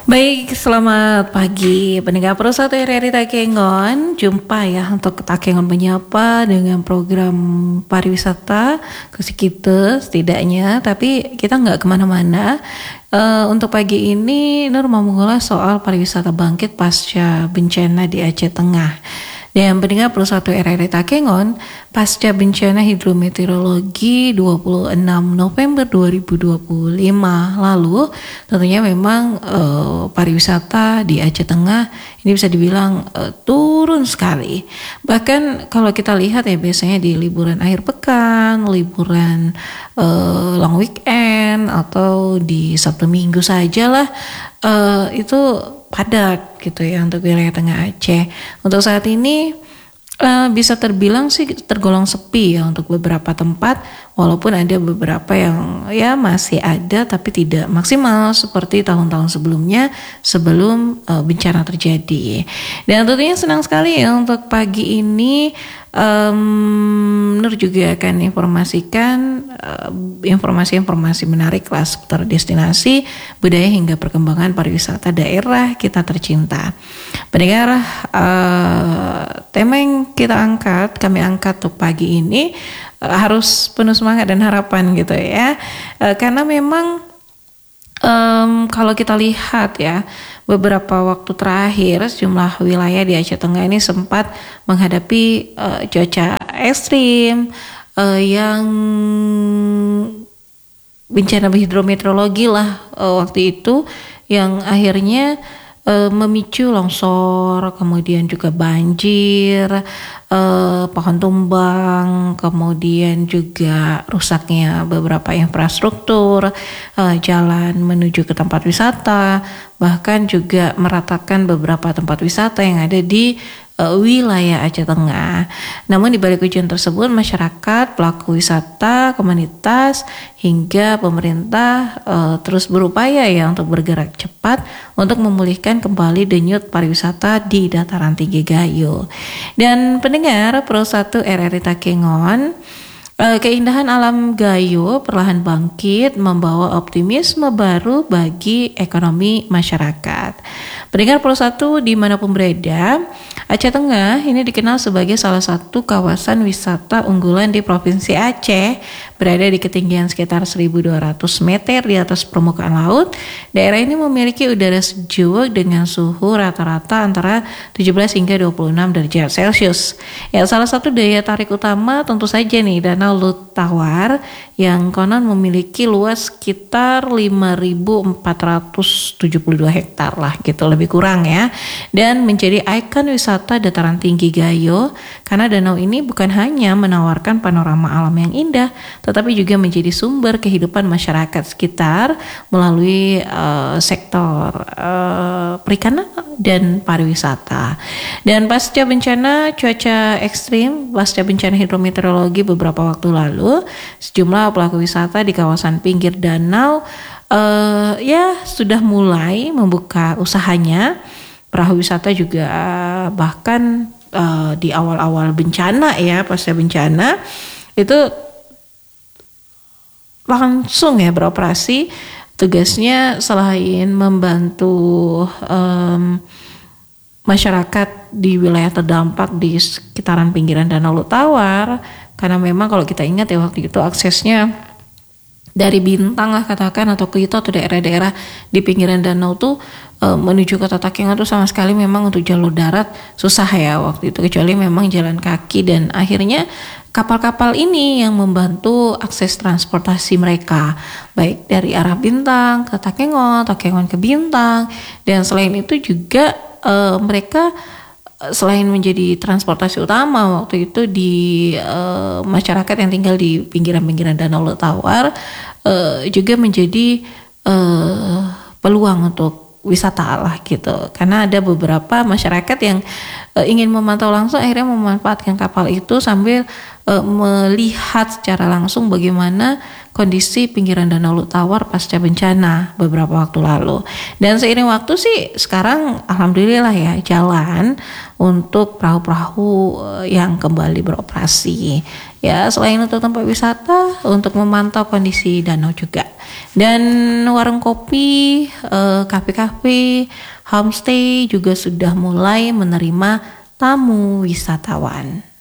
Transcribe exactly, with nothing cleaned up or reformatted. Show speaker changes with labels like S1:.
S1: Baik, selamat pagi pendengar Pro satu R R I Takengon. Jumpa ya untuk Takengon menyapa dengan program pariwisata kursi kita setidaknya. Tapi kita nggak kemana-mana. Uh, untuk pagi ini Nur mau mengulas soal pariwisata bangkit pasca bencana di Aceh Tengah. Dan pendengar Pro satu R R I Takengon, pasca bencana hidrometeorologi dua puluh enam November dua ribu dua puluh lima lalu, tentunya memang uh, pariwisata di Aceh Tengah ini bisa dibilang uh, turun sekali. Bahkan kalau kita lihat ya biasanya di liburan akhir pekan, liburan uh, long weekend atau di Sabtu Minggu sajalah uh, itu padat gitu ya untuk wilayah Tengah Aceh. Untuk saat ini uh, bisa terbilang sih tergolong sepi ya untuk beberapa tempat, walaupun ada beberapa yang ya masih ada tapi tidak maksimal seperti tahun-tahun sebelumnya sebelum uh, bencana terjadi. Dan tentunya senang sekali ya untuk pagi ini Um, Nur juga akan informasikan uh, informasi-informasi menarik lah seputar destinasi, budaya hingga perkembangan pariwisata daerah kita tercinta. Pendengar, uh, tema yang kita angkat, kami angkat untuk pagi ini uh, harus penuh semangat dan harapan gitu ya, uh, karena memang Um, kalau kita lihat ya beberapa waktu terakhir sejumlah wilayah di Aceh Tengah ini sempat menghadapi uh, cuaca ekstrim uh, yang bencana hidrometeorologi lah uh, waktu itu yang akhirnya uh, memicu longsor, kemudian juga banjir, uh, pohon tumbang, kemudian juga rusaknya beberapa infrastruktur, uh, jalan menuju ke tempat wisata, bahkan juga meratakan beberapa tempat wisata yang ada di uh, wilayah Aceh Tengah. Namun di balik ujian tersebut, masyarakat, pelaku wisata, komunitas, hingga pemerintah uh, terus berupaya ya untuk bergerak cepat untuk memulihkan kembali denyut pariwisata di dataran tinggi Gayo. Dan pendengar Pro satu R R I Takengon, Uh, keindahan alam Gayo perlahan bangkit membawa optimisme baru bagi ekonomi masyarakat. Pendengar Pro satu dimanapun berada, Aceh Tengah ini dikenal sebagai salah satu kawasan wisata unggulan di Provinsi Aceh, berada di ketinggian sekitar seribu dua ratus meter di atas permukaan laut. Daerah ini memiliki udara sejuk dengan suhu rata-rata antara tujuh belas hingga dua puluh enam derajat Celcius. Ya, salah satu daya tarik utama tentu saja nih Danau Lut Tawar yang konon memiliki luas sekitar lima ribu empat ratus tujuh puluh dua hektar lah gitu, lebih kurang ya, dan menjadi ikon wisata dataran tinggi Gayo karena danau ini bukan hanya menawarkan panorama alam yang indah tetapi juga menjadi sumber kehidupan masyarakat sekitar melalui uh, sektor uh, perikanan dan pariwisata. Dan pasca bencana cuaca ekstrim, pasca bencana hidrometeorologi beberapa waktu lalu, sejumlah pelaku wisata di kawasan pinggir danau uh, ya sudah mulai membuka usahanya. Perahu wisata juga bahkan uh, di awal-awal bencana ya, pasca bencana itu langsung ya beroperasi. Tugasnya selain membantu um, masyarakat di wilayah terdampak di sekitaran pinggiran Danau Lut Tawar, karena memang kalau kita ingat ya waktu itu aksesnya dari Bintang lah katakan atau Kelito atau daerah-daerah di pinggiran danau tuh e, menuju kota Takengon tuh sama sekali memang untuk jalur darat susah ya waktu itu, kecuali memang jalan kaki, dan akhirnya kapal-kapal ini yang membantu akses transportasi mereka baik dari arah Bintang ke Takengon, Takengon ke Bintang, dan selain itu juga e, mereka selain menjadi transportasi utama waktu itu di uh, masyarakat yang tinggal di pinggiran-pinggiran Danau Lut Tawar, uh, juga menjadi uh, peluang untuk wisata lah gitu, karena ada beberapa masyarakat yang uh, ingin memantau langsung, akhirnya memanfaatkan kapal itu sambil uh, melihat secara langsung bagaimana kondisi pinggiran Danau Lut Tawar pasca bencana beberapa waktu lalu. Dan seiring waktu sih sekarang alhamdulillah ya jalan untuk perahu-perahu yang kembali beroperasi. Ya, selain untuk tempat wisata, untuk memantau kondisi danau juga. Dan warung kopi, eh, kafe-kafe, homestay juga sudah mulai menerima tamu wisatawan.